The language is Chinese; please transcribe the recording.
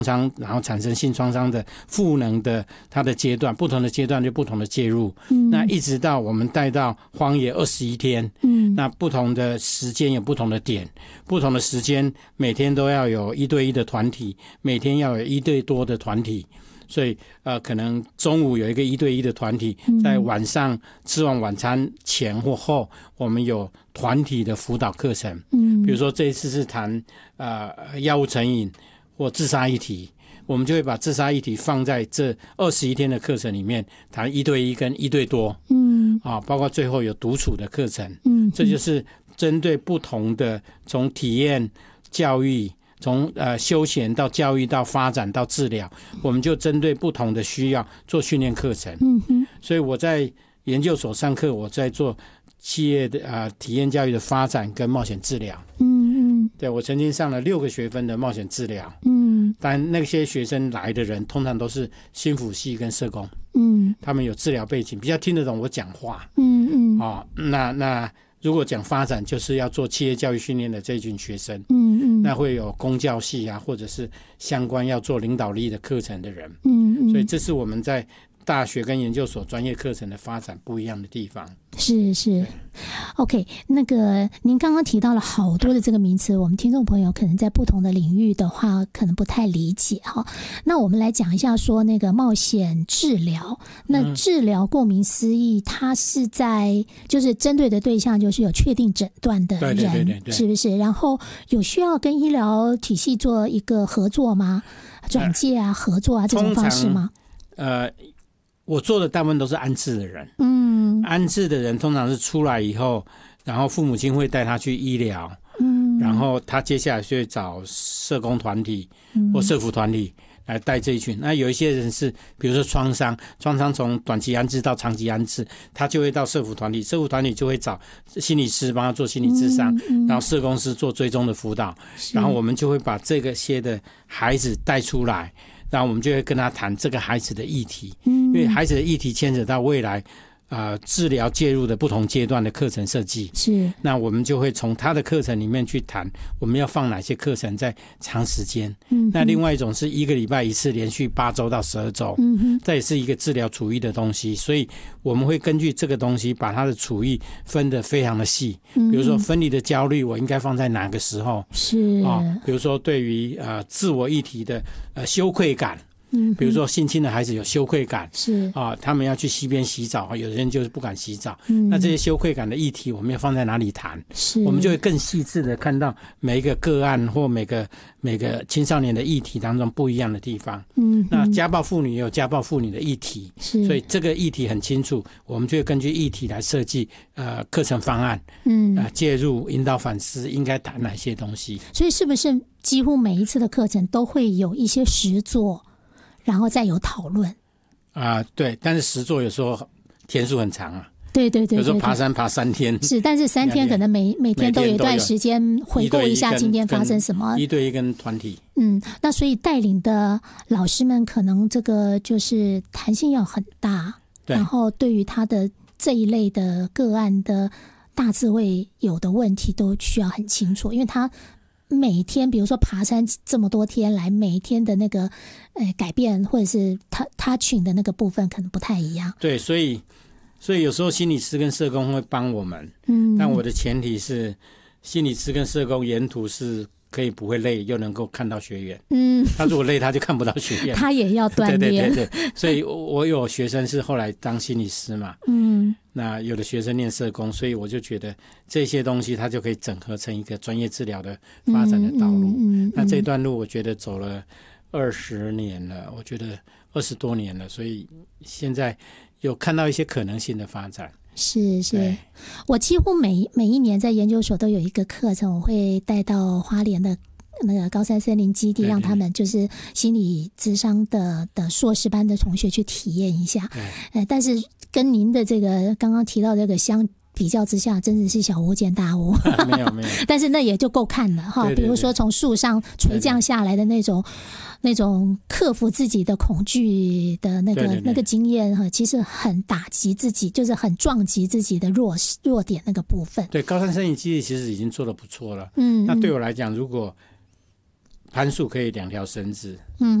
伤，然后产生性创伤的赋能的它的阶段，不同的阶段就不同的介入。那一直到我们带到荒野21天，那不同的时间有不同的点，不同的时间每天都要有1对1的团体，每天要有1对多的团体。所以可能中午有一个1对1的团体，在晚上吃完晚餐前或后，我们有团体的辅导课程。比如说这一次是谈药物成瘾或自杀议题，我们就会把自杀议题放在这21天的课程里面，谈1对1跟1对多。包括最后有独处的课程。这就是针对不同的，从体验、教育，从休闲到教育到发展到治疗，我们就针对不同的需要做训练课程。所以我在研究所上课，我在做企业的体验教育的发展跟冒险治疗。对，我曾经上了6个学分的冒险治疗。但那些学生来的人通常都是心辅系跟社工。他们有治疗背景，比较听得懂我讲话。那如果讲发展，就是要做企业教育训练的这一群学生。那会有公教系或者是相关要做领导力的课程的人。所以这是我们在大学跟研究所专业课程的发展不一样的地方。 是 OK， 那个您刚刚提到了好多的这个名词，我们听众朋友可能在不同的领域的话可能不太理解哈。那我们来讲一下说那个冒险治疗。那治疗顾名思义，它是在就是针对的对象就是有确定诊断的人。对，是不是？然后有需要跟医疗体系做一个合作吗？转介合作这种方式吗？ 我做的大部分都是安置的人。安置的人通常是出来以后，然后父母亲会带他去医疗。然后他接下来就会找社工团体或社福团体来带这一群。那有一些人是比如说创伤从短期安置到长期安置，他就会到社福团体，社福团体就会找心理师帮他做心理咨商，然后社工师做追踪的辅导，然后我们就会把这个些的孩子带出来，然后我们就会跟他谈这个孩子的议题。因为孩子的议题牵扯到未来治疗介入的不同阶段的课程设计。是，那我们就会从他的课程里面去谈我们要放哪些课程在长时间。那另外一种是1个礼拜1次，连续8周到12周。这也是一个治疗处遇的东西，所以我们会根据这个东西把它的处遇分得非常的细。比如说分离的焦虑我应该放在哪个时候。是比如说对于自我议题的羞愧感，比如说性侵的孩子有羞愧感，是他们要去溪边洗澡，有的人就是不敢洗澡。那这些羞愧感的议题我们要放在哪里谈？是我们就会更细致的看到每一个个案或每个青少年的议题当中不一样的地方。那家暴妇女也有家暴妇女的议题，所以这个议题很清楚，我们就会根据议题来设计课程方案。介入引导反思应该谈哪些东西。 所以是不是几乎每一次的课程都会有一些实作，然后再有讨论？ 对，但是实作有时候天数很长啊。 对，有时候爬山爬3天。是， 但是3天可能每天都有一段时间回顾一下今天发生什么。1对1跟团体。那所以带领的老师们可能这个就是弹性要很大，然后对于他的这一类的个案的大致会有的问题都需要很清楚，因为他每天比如说爬山这么多天来，每天的那个改变或者是他群的那个部分可能不太一样。 对，所以有时候心理师跟社工会帮我们。但我的前提是心理师跟社工沿途是可以不会累，又能够看到学员。他如果累他就看不到学员。 他也要锻炼。 对，所以我有学生是后来当心理师嘛。那有的学生念社工，所以我就觉得这些东西它就可以整合成一个专业治疗的发展的道路。那这段路我觉得走了20年了，我觉得20多年了，所以现在有看到一些可能性的发展。是，我几乎每一年在研究所都有一个课程，我会带到花莲的那个高山森林基地，让他们就是心理咨商的硕士班的同学去体验一下。但是跟您的这个刚刚提到这个相比较之下，真的是小巫见大巫。没有但是那也就够看了哈。比如说从树上垂降下来的那种克服自己的恐惧的那个经验哈，其实很打击自己，就是很撞击自己的弱点那个部分。对，高山森林基地其实已经做得不错了。那对我来讲，如果攀树可以2条绳子。